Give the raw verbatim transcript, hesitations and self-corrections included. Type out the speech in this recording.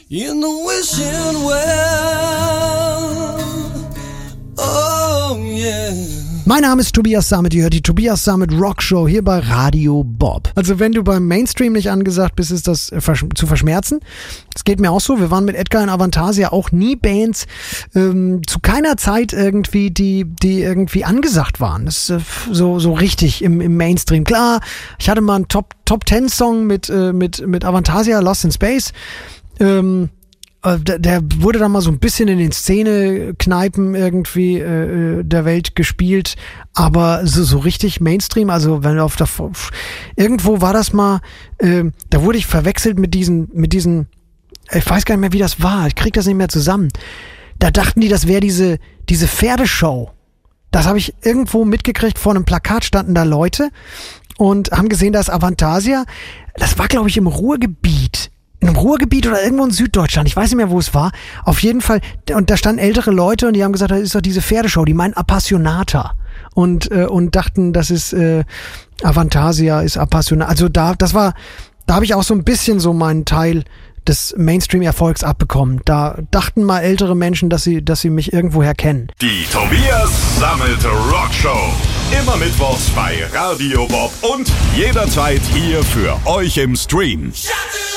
in the wishing well. Oh yeah. Mein Name ist Tobias Sammet, ihr hört die Tobias Sammet Rock Show hier bei Radio Bob. Also wenn du beim Mainstream nicht angesagt bist, ist das versch- zu verschmerzen. Das geht mir auch so. Wir waren mit Edgar in Avantasia auch nie Bands, ähm, zu keiner Zeit irgendwie, die die irgendwie angesagt waren. Das ist äh, so so richtig im, im Mainstream. Klar, ich hatte mal einen Top Top Ten Song mit äh, mit mit Avantasia, Lost in Space. Ähm, Der, der wurde dann mal so ein bisschen in den Szene-Kneipen irgendwie äh, der Welt gespielt, aber so, so richtig Mainstream, also wenn du auf der irgendwo war das mal, äh, da wurde ich verwechselt mit diesen, mit diesen, ich weiß gar nicht mehr, wie das war, ich krieg das nicht mehr zusammen. Da dachten die, das wäre diese, diese Pferdeshow. Das habe ich irgendwo mitgekriegt, vor einem Plakat standen da Leute und haben gesehen, da ist Avantasia. Das war, glaube ich, im Ruhrgebiet. In einem Ruhrgebiet oder irgendwo in Süddeutschland, ich weiß nicht mehr, wo es war. Auf jeden Fall, und da standen ältere Leute und die haben gesagt, das ist doch diese Pferdeshow, die meinen Appassionata. Und, äh, und dachten, das ist äh, Avantasia, ist Appassionata. Also da, das war, da habe ich auch so ein bisschen so meinen Teil des Mainstream-Erfolgs abbekommen. Da dachten mal ältere Menschen, dass sie, dass sie mich irgendwoher kennen. Die Tobias Sammet Rock Show. Immer mittwochs bei Radio Bob und jederzeit hier für euch im Stream.